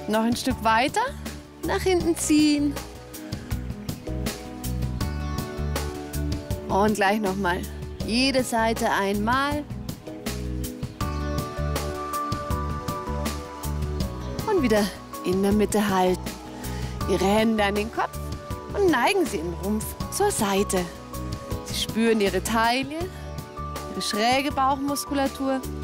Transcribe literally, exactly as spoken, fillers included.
Noch ein Stück weiter. Nach hinten ziehen. Und gleich nochmal. Jede Seite einmal. Und wieder in der Mitte halten. Ihre Hände an den Kopf und neigen Sie den Rumpf zur Seite. Sie spüren Ihre Taille, Ihre schräge Bauchmuskulatur.